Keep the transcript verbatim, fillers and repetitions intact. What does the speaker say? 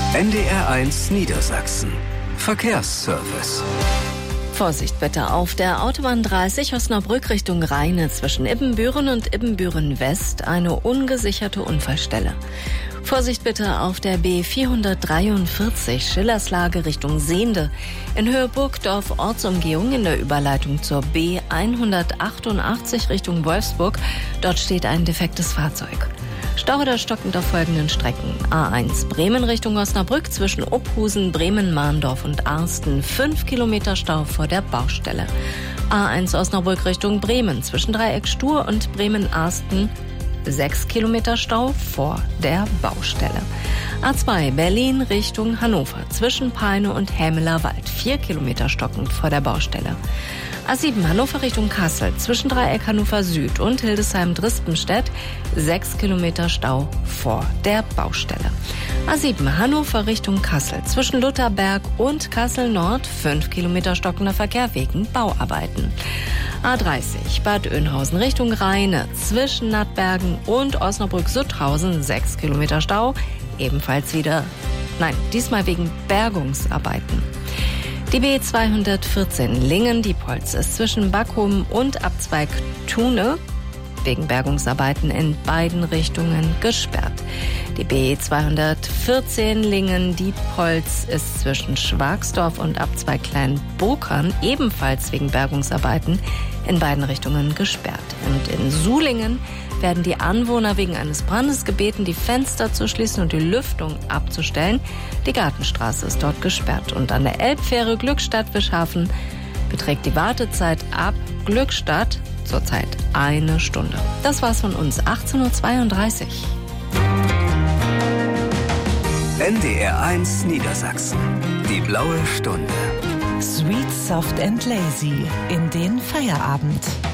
N D R eins Niedersachsen. Verkehrsservice. Vorsicht bitte auf der Autobahn dreißig Osnabrück Richtung Rheine zwischen Ibbenbüren und Ibbenbüren West eine ungesicherte Unfallstelle. Vorsicht bitte auf der B vierhundertdreiundvierzig Schillerslage Richtung Sehnde in Höhe Burgdorf Ortsumgehung in der Überleitung zur B hundertachtundachtzig Richtung Wolfsburg. Dort steht ein defektes Fahrzeug. Stau oder stockend auf folgenden Strecken. A eins Bremen Richtung Osnabrück zwischen Ophusen, Bremen, Mahndorf und Arsten. fünf Kilometer Stau vor der Baustelle. A eins Osnabrück Richtung Bremen zwischen Dreieck Stur und Bremen-Arsten. sechs Kilometer Stau vor der Baustelle. A zwei Berlin Richtung Hannover zwischen Peine und Hämelerwald. vier Kilometer stockend vor der Baustelle. A sieben Hannover Richtung Kassel zwischen Dreieck Hannover Süd und Hildesheim-Drispenstedt. sechs Kilometer Stau vor der Baustelle. A sieben Hannover Richtung Kassel zwischen Lutherberg und Kassel Nord. fünf Kilometer stockender Verkehr wegen Bauarbeiten. A dreißig Bad Oeynhausen Richtung Rheine zwischen Nattbergen und Osnabrück-Sutthausen. sechs Kilometer Stau. Ebenfalls wieder, nein, diesmal wegen Bergungsarbeiten. Die B zweihundertvierzehn Lingen-Diepholz ist zwischen Backhomen und Abzweig Thune wegen Bergungsarbeiten in beiden Richtungen gesperrt. Die B zweihundertvierzehn Lingen-Diepholz ist zwischen Schwagsdorf und Abzweig Kleinbokern ebenfalls wegen Bergungsarbeiten in beiden Richtungen gesperrt. Und in Sulingen werden die Anwohner wegen eines Brandes gebeten, die Fenster zu schließen und die Lüftung abzustellen. Die Gartenstraße ist dort gesperrt. Und an der Elbfähre Glückstadt-Wischhafen beträgt die Wartezeit ab Glückstadt zurzeit eine Stunde. Das war's von uns, achtzehn Uhr zweiunddreißig. N D R eins Niedersachsen. Die blaue Stunde. Sweet, soft and lazy in den Feierabend.